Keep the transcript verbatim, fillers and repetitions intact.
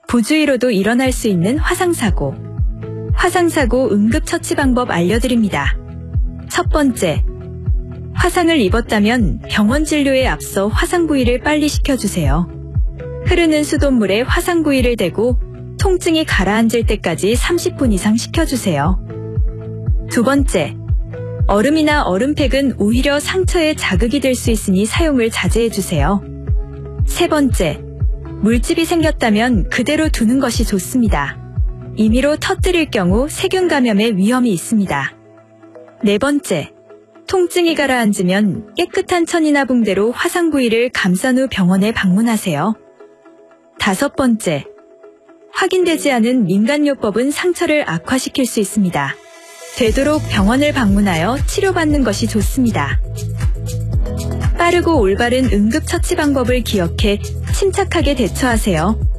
부주의로도 일어날 수 있는 화상사고. 화상사고 응급처치 방법 알려드립니다. 첫 번째, 화상을 입었다면 병원 진료에 앞서 화상 부위를 빨리 식혀주세요. 흐르는 수돗물에 화상 부위를 대고 통증이 가라앉을 때까지 삼십 분 이상 식혀주세요. 두 번째, 얼음이나 얼음팩은 오히려 상처에 자극이 될 수 있으니 사용을 자제해주세요. 세 번째, 물집이 생겼다면 그대로 두는 것이 좋습니다. 임의로 터뜨릴 경우 세균 감염의 위험이 있습니다. 네 번째, 통증이 가라앉으면 깨끗한 천이나 붕대로 화상 부위를 감싼 후 병원에 방문하세요. 다섯 번째, 확인되지 않은 민간요법은 상처를 악화시킬 수 있습니다. 되도록 병원을 방문하여 치료받는 것이 좋습니다. 빠르고 올바른 응급처치 방법을 기억해 침착하게 대처하세요.